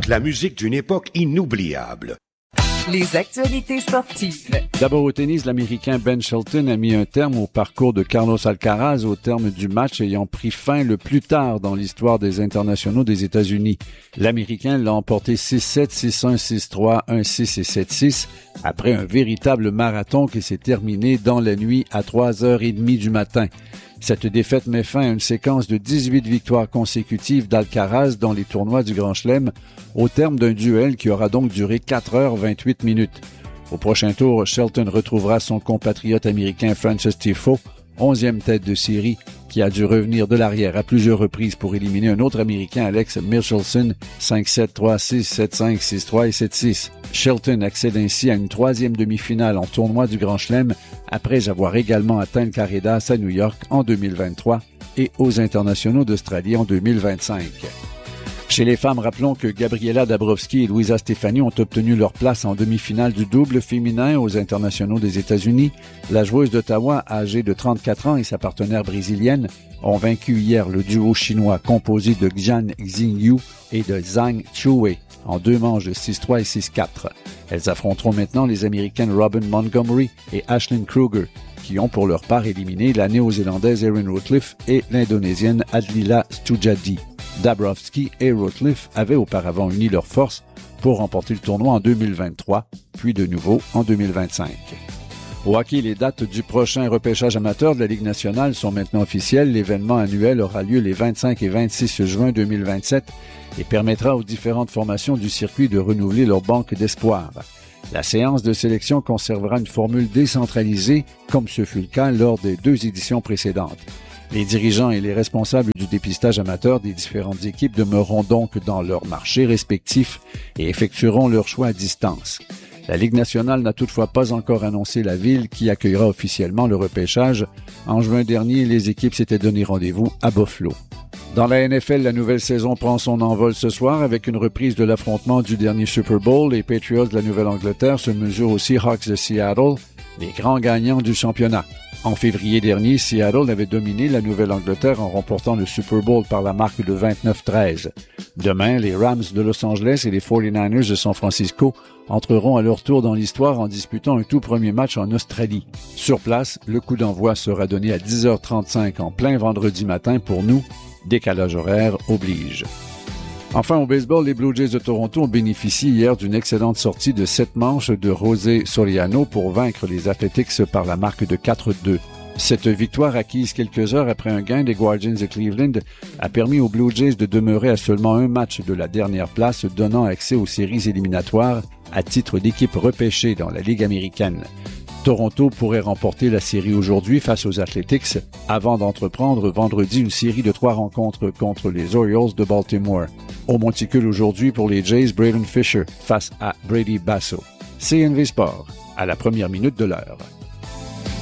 La musique d'une époque inoubliable. Les actualités sportives. D'abord au tennis, l'Américain Ben Shelton a mis un terme au parcours de Carlos Alcaraz au terme du match ayant pris fin le plus tard dans l'histoire des internationaux des États-Unis. L'Américain l'a emporté 6-7, 6-1, 6-3, 1-6 et 7-6 après un véritable marathon qui s'est terminé dans la nuit à 3h30 du matin. Cette défaite met fin à une séquence de 18 victoires consécutives d'Alcaraz dans les tournois du Grand Chelem au terme d'un duel qui aura donc duré 4h28. Au prochain tour, Shelton retrouvera son compatriote américain Frances Tiafoe, 11e tête de série, qui a dû revenir de l'arrière à plusieurs reprises pour éliminer un autre Américain, Alex Michelson, 5-7, 3-6, 7-5, 6-3 et 7-6. Shelton accède ainsi à une troisième demi-finale en tournoi du Grand Chelem après avoir également atteint le carré d'as à New York en 2023 et aux internationaux d'Australie en 2025. Chez les femmes, rappelons que Gabriela Dabrowski et Luisa Stefani ont obtenu leur place en demi-finale du double féminin aux internationaux des États-Unis. La joueuse d'Ottawa, âgée de 34 ans, et sa partenaire brésilienne ont vaincu hier le duo chinois composé de Jian Xingyu et de Zhang Chue en 2 manches de 6-3 et 6-4. Elles affronteront maintenant les Américaines Robin Montgomery et Ashlyn Kruger, qui ont pour leur part éliminé la Néo-Zélandaise Erin Routliffe et l'Indonésienne Adlila Stujadi. Dabrowski et Routliffe avaient auparavant uni leurs forces pour remporter le tournoi en 2023, puis de nouveau en 2025. Au hockey, les dates du prochain repêchage amateur de la Ligue nationale sont maintenant officielles. L'événement annuel aura lieu les 25 et 26 juin 2027 et permettra aux différentes formations du circuit de renouveler leur banque d'espoir. La séance de sélection conservera une formule décentralisée, comme ce fut le cas lors des 2 éditions précédentes. Les dirigeants et les responsables du dépistage amateur des différentes équipes demeureront donc dans leurs marchés respectifs et effectueront leur choix à distance. La Ligue nationale n'a toutefois pas encore annoncé la ville qui accueillera officiellement le repêchage. En juin dernier, les équipes s'étaient donné rendez-vous à Buffalo. Dans la NFL, la nouvelle saison prend son envol ce soir avec une reprise de l'affrontement du dernier Super Bowl. Les Patriots de la Nouvelle-Angleterre se mesurent aux Seahawks de Seattle, les grands gagnants du championnat. En février dernier, Seattle avait dominé la Nouvelle-Angleterre en remportant le Super Bowl par la marque de 29-13. Demain, les Rams de Los Angeles et les 49ers de San Francisco entreront à leur tour dans l'histoire en disputant un tout premier match en Australie. Sur place, le coup d'envoi sera donné à 10h35 en plein vendredi matin pour nous. Décalage horaire oblige. Enfin, au baseball, les Blue Jays de Toronto ont bénéficié hier d'une excellente sortie de 7 manches de José Soriano pour vaincre les Athletics par la marque de 4-2. Cette victoire acquise quelques heures après un gain des Guardians de Cleveland a permis aux Blue Jays de demeurer à seulement un match de la dernière place, donnant accès aux séries éliminatoires à titre d'équipe repêchée dans la Ligue américaine. Toronto pourrait remporter la série aujourd'hui face aux Athletics avant d'entreprendre vendredi une série de 3 rencontres contre les Orioles de Baltimore. Au monticule aujourd'hui pour les Jays, Braden Fisher face à Brady Basso. CNV Sport, à la première minute de l'heure.